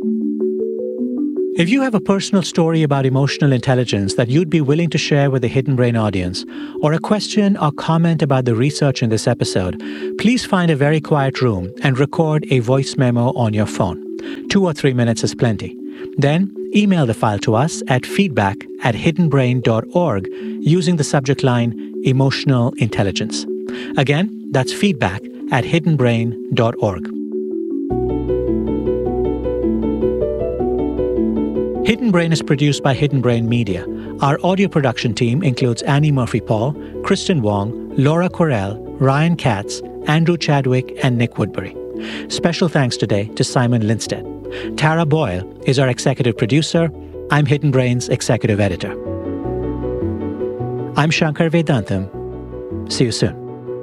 If you have a personal story about emotional intelligence that you'd be willing to share with the Hidden Brain audience, or a question or comment about the research in this episode, please find a very quiet room and record a voice memo on your phone. 2 or 3 minutes is plenty. Then email the file to us at feedback@hiddenbrain.org using the subject line Emotional Intelligence. Again, that's feedback@hiddenbrain.org. Hidden Brain is produced by Hidden Brain Media. Our audio production team includes Annie Murphy-Paul, Kristen Wong, Laura Correll, Ryan Katz, Andrew Chadwick, and Nick Woodbury. Special thanks today to Simon Lindstedt. Tara Boyle is our executive producer. I'm Hidden Brain's executive editor. I'm Shankar Vedantam. See you soon.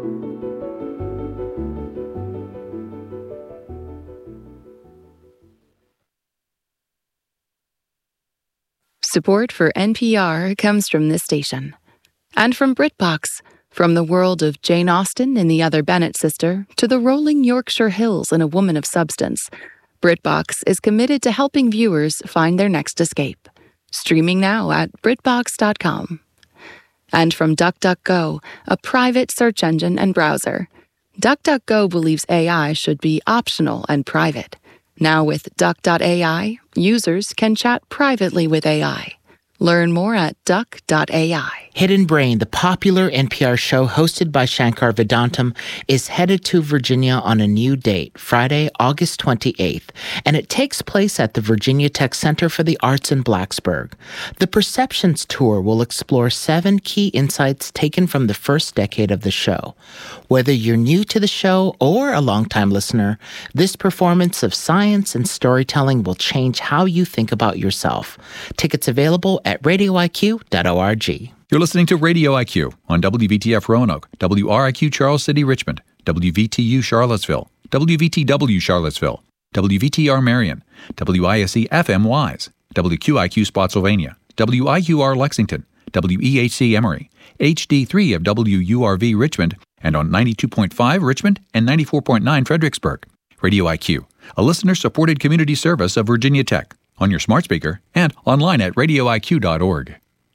Support for NPR comes from this station. And from BritBox, from the world of Jane Austen and the Other Bennet Sister to the rolling Yorkshire Hills and A Woman of Substance, BritBox is committed to helping viewers find their next escape. Streaming now at BritBox.com. And from DuckDuckGo, a private search engine and browser. DuckDuckGo believes AI should be optional and private. Now with Duck.ai, users can chat privately with AI. Learn more at Duck.ai. Hidden Brain, the popular NPR show hosted by Shankar Vedantam, is headed to Virginia on a new date, Friday, August 28th, and it takes place at the Virginia Tech Center for the Arts in Blacksburg. The Perceptions Tour will explore 7 key insights taken from the first decade of the show. Whether you're new to the show or a longtime listener, this performance of science and storytelling will change how you think about yourself. Tickets available at radioiq.org. You're listening to Radio IQ on WVTF Roanoke, WRIQ Charles City Richmond, WVTU Charlottesville, WVTW Charlottesville, WVTR Marion, WISE FM Wise, WQIQ Spotsylvania, WIUR Lexington, WEHC Emory, HD3 of WURV Richmond, and on 92.5 Richmond and 94.9 Fredericksburg. Radio IQ, a listener-supported community service of Virginia Tech, on your smart speaker and online at radioiq.org.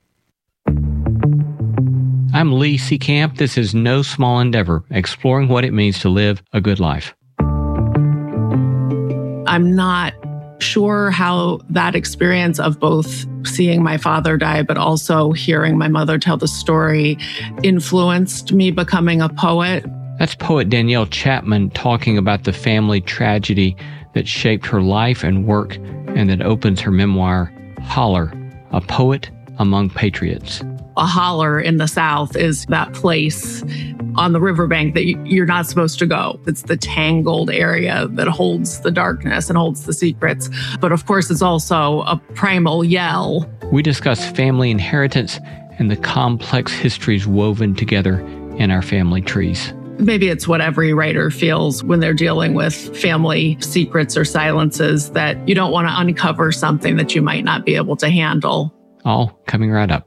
I'm Lee Seacamp. This is No Small Endeavor, exploring what it means to live a good life. I'm not sure how that experience of both seeing my father die, but also hearing my mother tell the story influenced me becoming a poet. That's poet Danielle Chapman talking about the family tragedy that shaped her life and work and that opens her memoir, Holler, a Poet Among Patriots. A holler in the South is that place on the riverbank that you're not supposed to go. It's the tangled area that holds the darkness and holds the secrets. But of course, it's also a primal yell. We discuss family inheritance and the complex histories woven together in our family trees. Maybe it's what every writer feels when they're dealing with family secrets or silences, that you don't want to uncover something that you might not be able to handle. All coming right up.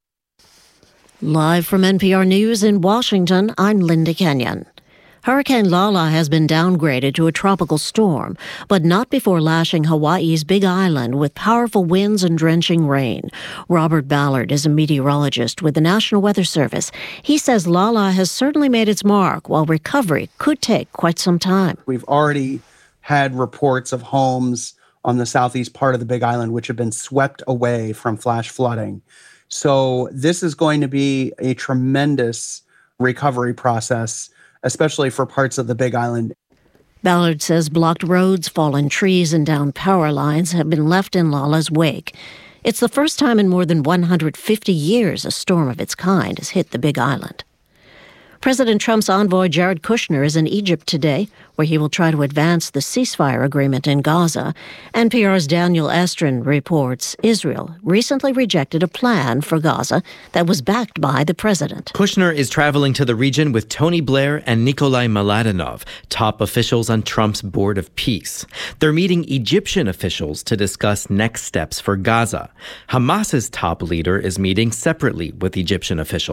Live from NPR News in Washington, I'm Linda Kenyon. Hurricane Lala has been downgraded to a tropical storm, but not before lashing Hawaii's Big Island with powerful winds and drenching rain. Robert Ballard is a meteorologist with the National Weather Service. He says Lala has certainly made its mark, while recovery could take quite some time. We've already had reports of homes on the southeast part of the Big Island which have been swept away from flash flooding. So this is going to be a tremendous recovery process, especially for parts of the Big Island. Ballard says blocked roads, fallen trees, and downed power lines have been left in Lala's wake. It's the first time in more than 150 years a storm of its kind has hit the Big Island. President Trump's envoy Jared Kushner is in Egypt today, where he will try to advance the ceasefire agreement in Gaza. NPR's Daniel Estrin reports Israel recently rejected a plan for Gaza that was backed by the president. Kushner is traveling to the region with Tony Blair and Nikolai Mladenov, top officials on Trump's Board of Peace. They're meeting Egyptian officials to discuss next steps for Gaza. Hamas's top leader is meeting separately with Egyptian officials.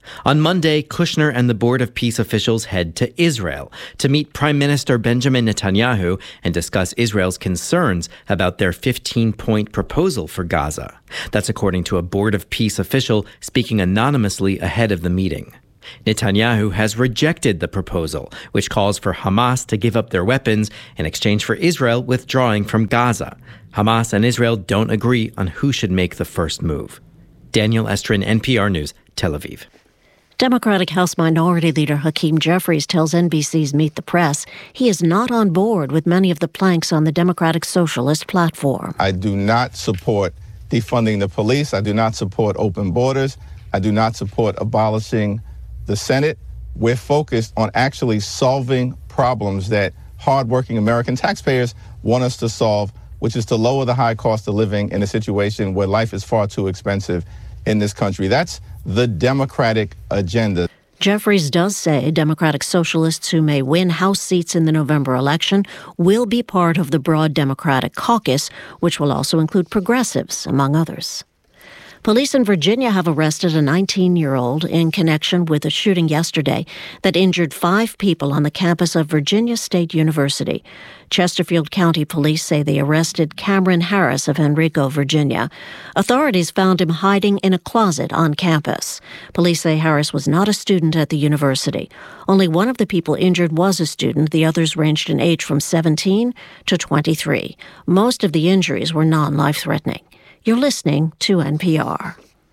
On Monday, Kushner and the Board of Peace officials head to Israel to meet Prime Minister Benjamin Netanyahu and discuss Israel's concerns about their 15-point proposal for Gaza. That's according to a Board of Peace official speaking anonymously ahead of the meeting. Netanyahu has rejected the proposal, which calls for Hamas to give up their weapons in exchange for Israel withdrawing from Gaza. Hamas and Israel don't agree on who should make the first move. Daniel Estrin, NPR News, Tel Aviv. Democratic House Minority Leader Hakeem Jeffries tells NBC's Meet the Press he is not on board with many of the planks on the Democratic Socialist platform. I do not support defunding the police. I do not support open borders. I do not support abolishing the Senate. We're focused on actually solving problems that hardworking American taxpayers want us to solve, which is to lower the high cost of living in a situation where life is far too expensive in this country. That's the Democratic agenda. Jeffries does say Democratic Socialists who may win House seats in the November election will be part of the broad Democratic caucus, which will also include progressives, among others. Police in Virginia have arrested a 19-year-old in connection with a shooting yesterday that injured 5 people on the campus of Virginia State University. Chesterfield County Police say they arrested Cameron Harris of Henrico, Virginia. Authorities found him hiding in a closet on campus. Police say Harris was not a student at the university. Only one of the people injured was a student. The others ranged in age from 17 to 23. Most of the injuries were non-life-threatening. You're listening to NPR.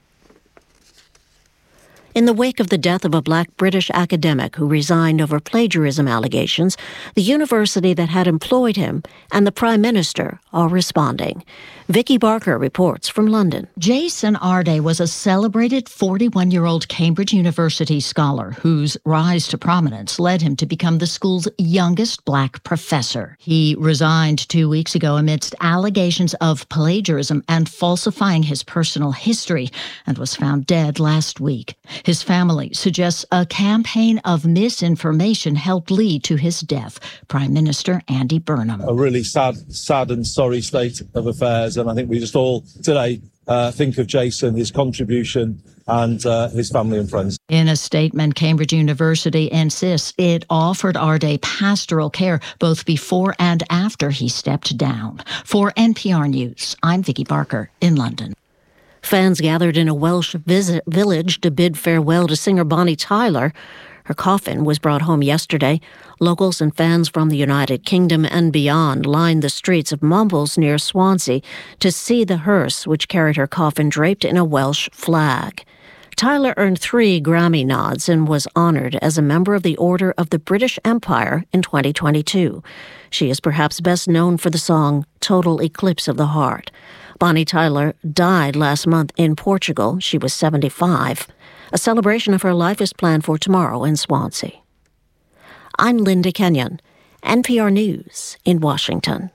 In the wake of the death of a Black British academic who resigned over plagiarism allegations, the university that had employed him and the Prime Minister are responding. Vicky Barker reports from London. Jason Arde was a celebrated 41-year-old Cambridge University scholar whose rise to prominence led him to become the school's youngest Black professor. He resigned 2 weeks ago amidst allegations of plagiarism and falsifying his personal history and was found dead last week. His family suggests a campaign of misinformation helped lead to his death. Prime Minister Andy Burnham. A really sad and sorry state of affairs. And I think we just all today think of Jason, his contribution, and his family and friends. In a statement, Cambridge University insists it offered Arde pastoral care both before and after he stepped down. For NPR News, I'm Vicky Barker in London. Fans gathered in a Welsh village to bid farewell to singer Bonnie Tyler. Her coffin was brought home yesterday. Locals and fans from the United Kingdom and beyond lined the streets of Mumbles near Swansea to see the hearse, which carried her coffin draped in a Welsh flag. Tyler earned 3 Grammy nods and was honored as a member of the Order of the British Empire in 2022. She is perhaps best known for the song Total Eclipse of the Heart. Bonnie Tyler died last month in Portugal. She was 75. A celebration of her life is planned for tomorrow in Swansea. I'm Linda Kenyon, NPR News in Washington.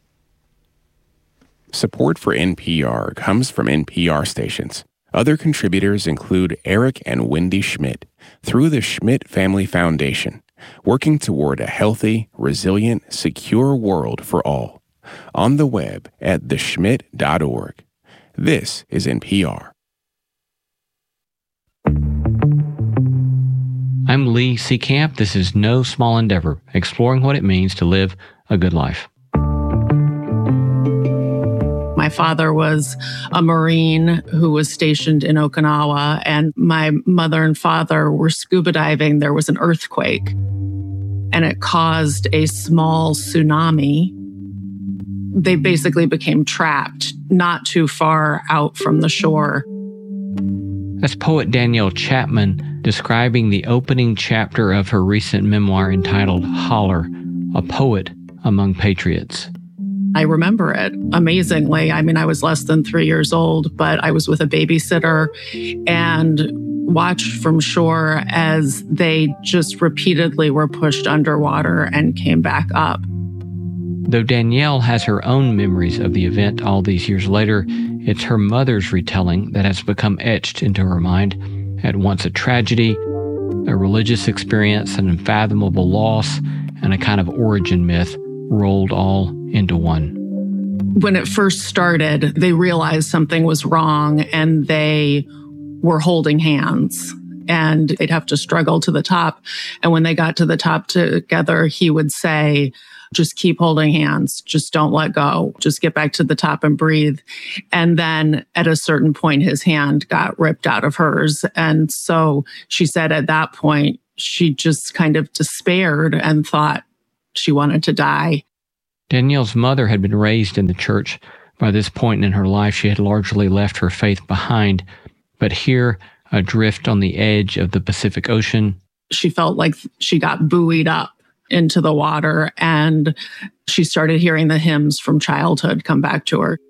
Support for NPR comes from NPR stations. Other contributors include Eric and Wendy Schmidt through the Schmidt Family Foundation, working toward a healthy, resilient, secure world for all. On the web at theschmidt.org. This is NPR. I'm Lee Seacamp. This is No Small Endeavor, exploring what it means to live a good life. My father was a Marine who was stationed in Okinawa, and my mother and father were scuba diving. There was an earthquake, and it caused a small tsunami. They basically became trapped not too far out from the shore. That's poet Danielle Chapman describing the opening chapter of her recent memoir entitled Holler, a Poet Among Patriots. I remember it amazingly. I mean, I was less than 3 years old, but I was with a babysitter and watched from shore as they just repeatedly were pushed underwater and came back up. Though Danielle has her own memories of the event all these years later, it's her mother's retelling that has become etched into her mind. At once a tragedy, a religious experience, an unfathomable loss, and a kind of origin myth rolled all into one. When it first started, they realized something was wrong and they were holding hands. and they'd have to struggle to the top. And when they got to the top together, he would say, just keep holding hands. Just don't let go. Just get back to the top and breathe. And then at a certain point, his hand got ripped out of hers. And so she said at that point, she just kind of despaired and thought she wanted to die. Danielle's mother had been raised in the church. By this point in her life, she had largely left her faith behind. But here, adrift on the edge of the Pacific Ocean, she felt like she got buoyed up into the water, and she started hearing the hymns from childhood come back to her.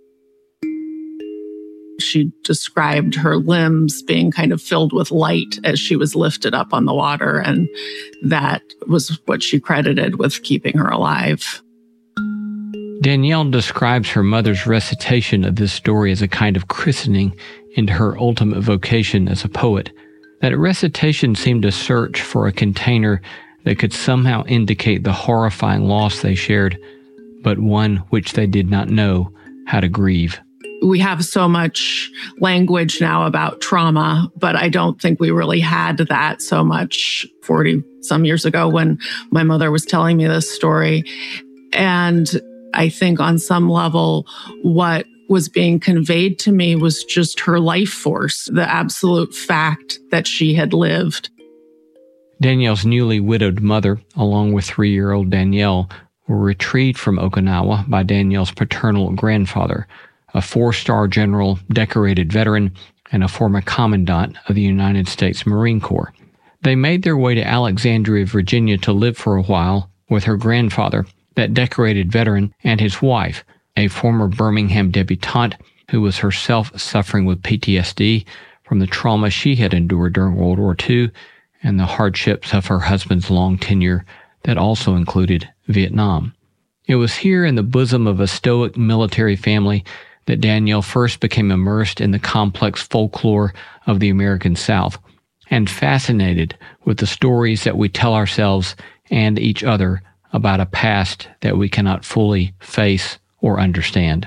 She described her limbs being kind of filled with light as she was lifted up on the water, and that was what she credited with keeping her alive. Danielle describes her mother's recitation of this story as a kind of christening into her ultimate vocation as a poet. That recitation seemed to search for a container that could somehow indicate the horrifying loss they shared, but one which they did not know how to grieve. We have so much language now about trauma, but I don't think we really had that so much 40-some years ago when my mother was telling me this story. And I think on some level, what was being conveyed to me was just her life force, the absolute fact that she had lived. Danielle's newly widowed mother, along with 3-year-old Danielle, were retrieved from Okinawa by Danielle's paternal grandfather, a 4-star general, decorated veteran, and a former commandant of the United States Marine Corps. They made their way to Alexandria, Virginia to live for a while with her grandfather, that decorated veteran, and his wife, a former Birmingham debutante who was herself suffering with PTSD from the trauma she had endured during World War II and the hardships of her husband's long tenure that also included Vietnam. It was here in the bosom of a stoic military family that Danielle first became immersed in the complex folklore of the American South and fascinated with the stories that we tell ourselves and each other about a past that we cannot fully face or understand.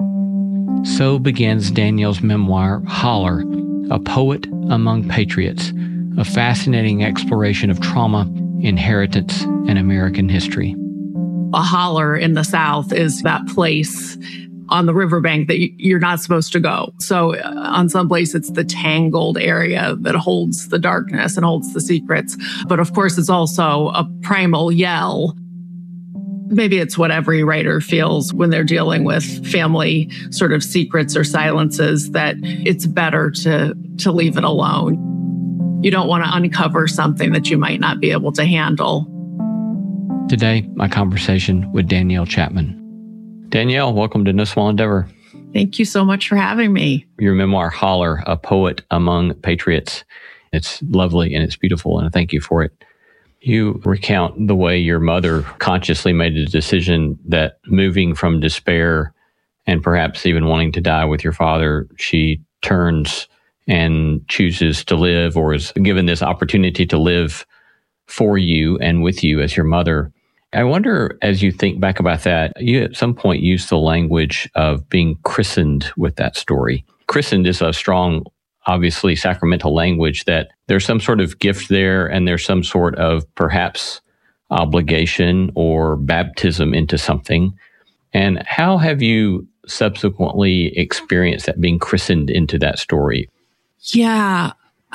So begins Danielle's memoir, Holler, A Poet Among Patriots, a fascinating exploration of trauma, inheritance, and American history. A holler in the South is that place on the riverbank that you're not supposed to go. So on some place, it's the tangled area that holds the darkness and holds the secrets. But of course, it's also a primal yell. Maybe it's what every writer feels when they're dealing with family sort of secrets or silences, that it's better to leave it alone. You don't want to uncover something that you might not be able to handle. Today, my conversation with Danielle Chapman. Danielle, welcome to No Small Endeavor. Thank you so much for having me. Your memoir, Holler, A Poet Among Patriots. It's lovely and it's beautiful, and I thank you for it. You recount the way your mother consciously made a decision that moving from despair and perhaps even wanting to die with your father, she turns and chooses to live, or is given this opportunity to live for you and with you as your mother. I wonder, as you think back about that, you at some point used the language of being christened with that story. Christened is a strong, obviously sacramental language, that there's some sort of gift there and there's some sort of perhaps obligation or baptism into something. And how have you subsequently experienced that, being christened into that story? Yeah,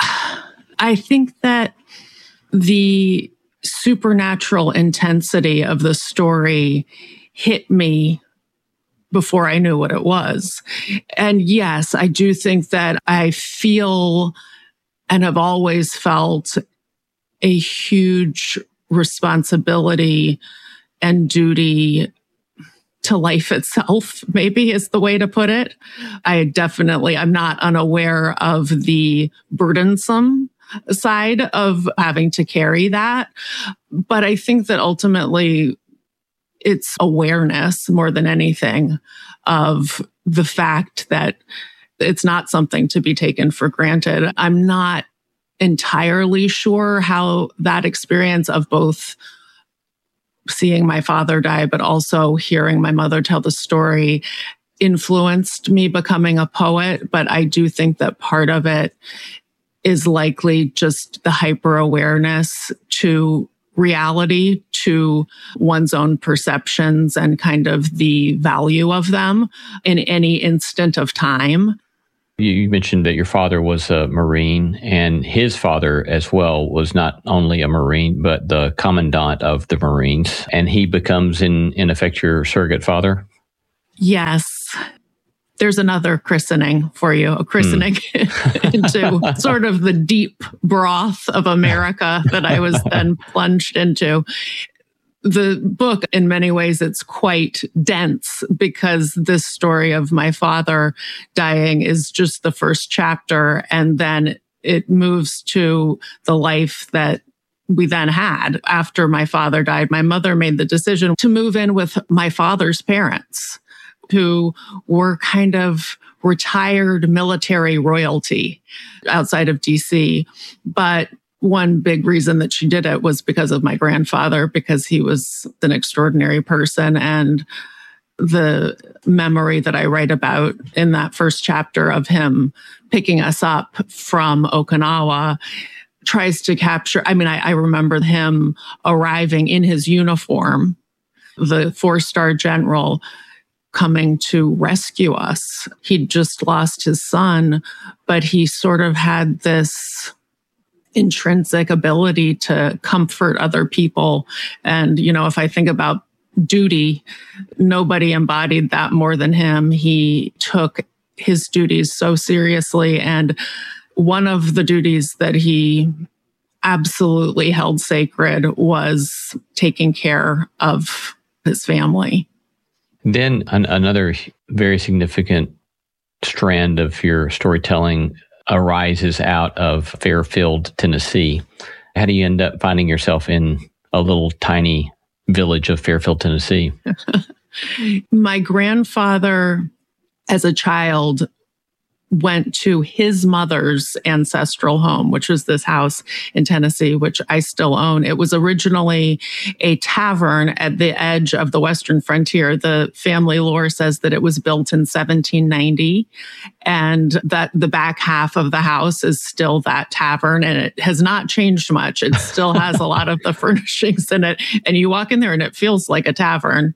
I think that the supernatural intensity of the story hit me before I knew what it was. And yes, I do think that I feel and have always felt a huge responsibility and duty to life itself, maybe is the way to put it. I'm not unaware of the burdensome side of having to carry that. But I think that ultimately it's awareness more than anything of the fact that it's not something to be taken for granted. I'm not entirely sure how that experience of both seeing my father die, but also hearing my mother tell the story influenced me becoming a poet. But I do think that part of it is likely just the hyper-awareness to reality, to one's own perceptions and kind of the value of them in any instant of time. You mentioned that your father was a Marine, and his father as well was not only a Marine, but the commandant of the Marines. And he becomes, in effect, your surrogate father? Yes. There's another christening for you, a christening into sort of the deep broth of America that I was then plunged into. The book, in many ways, it's quite dense because this story of my father dying is just the first chapter. And then it moves to the life that we then had after my father died. My mother made the decision to move in with my father's parents, who were kind of retired military royalty outside of DC. But one big reason that she did it was because of my grandfather, because he was an extraordinary person. And the memory that I write about in that first chapter of him picking us up from Okinawa tries to capture, I remember him arriving in his uniform, the 4-star general coming to rescue us. He'd just lost his son, but he sort of had this intrinsic ability to comfort other people. And, if I think about duty, nobody embodied that more than him. He took his duties so seriously. And one of the duties that he absolutely held sacred was taking care of his family. Then another very significant strand of your storytelling arises out of Fairfield, Tennessee. How do you end up finding yourself in a little tiny village of Fairfield, Tennessee? My grandfather, as a child, went to his mother's ancestral home, which was this house in Tennessee, which I still own. It was originally a tavern at the edge of the Western frontier. The family lore says that it was built in 1790, and that the back half of the house is still that tavern, and it has not changed much. It still has a lot of the furnishings in it, and you walk in there and it feels like a tavern.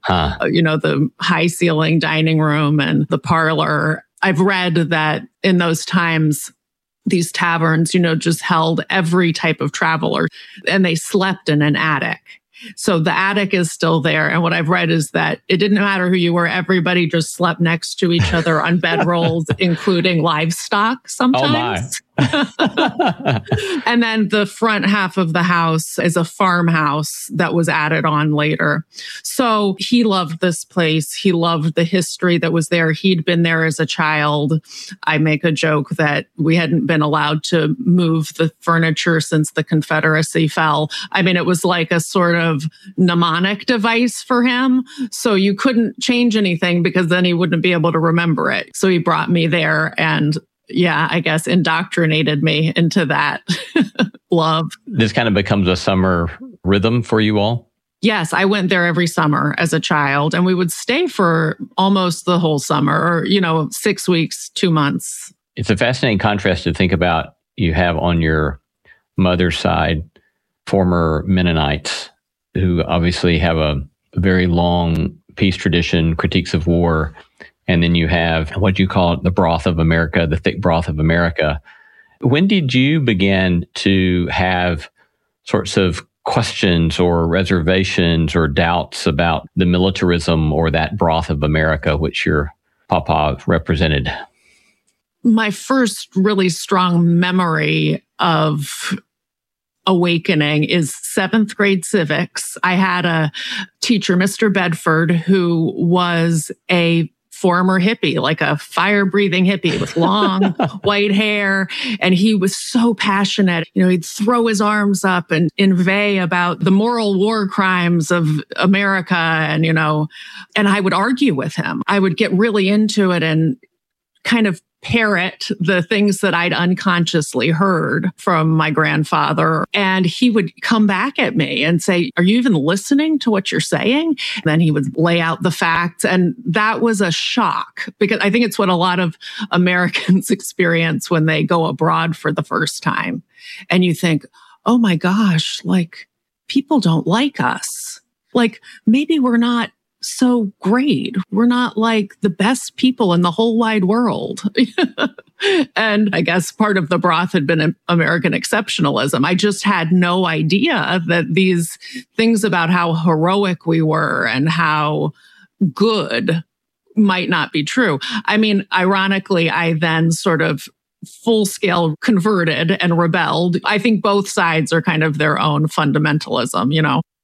The high ceiling dining room and the parlor. I've read that in those times, these taverns, just held every type of traveler, and they slept in an attic. So the attic is still there. And what I've read is that it didn't matter who you were. Everybody just slept next to each other on bedrolls, including livestock sometimes. Oh my. And then the front half of the house is a farmhouse that was added on later. So he loved this place. He loved the history that was there. He'd been there as a child. I make a joke that we hadn't been allowed to move the furniture since the Confederacy fell. It was like a sort of mnemonic device for him. So you couldn't change anything because then he wouldn't be able to remember it. So he brought me there and I guess indoctrinated me into that love. This kind of becomes a summer rhythm for you all? Yes, I went there every summer as a child, and we would stay for almost the whole summer, or, 6 weeks, 2 months. It's a fascinating contrast to think about. You have on your mother's side former Mennonites who obviously have a very long peace tradition, critiques of war. And then you have what you call the broth of America, the thick broth of America. When did you begin to have sorts of questions or reservations or doubts about the militarism or that broth of America, which your papa represented? My first really strong memory of awakening is 7th grade civics. I had a teacher, Mr. Bedford, who was a former hippie, like a fire-breathing hippie with long white hair. And he was so passionate. He'd throw his arms up and inveigh about the moral war crimes of America. And I would argue with him. I would get really into it and kind of parrot the things that I'd unconsciously heard from my grandfather. And he would come back at me and say, "Are you even listening to what you're saying?" And then he would lay out the facts. And that was a shock, because I think it's what a lot of Americans experience when they go abroad for the first time. And you think, oh my gosh, like, people don't like us. Like, maybe we're not so great. We're not like the best people in the whole wide world. And I guess part of the broth had been American exceptionalism. I just had no idea that these things about how heroic we were and how good might not be true. I mean, ironically, I then sort of full-scale converted and rebelled. I think both sides are kind of their own fundamentalism, you know?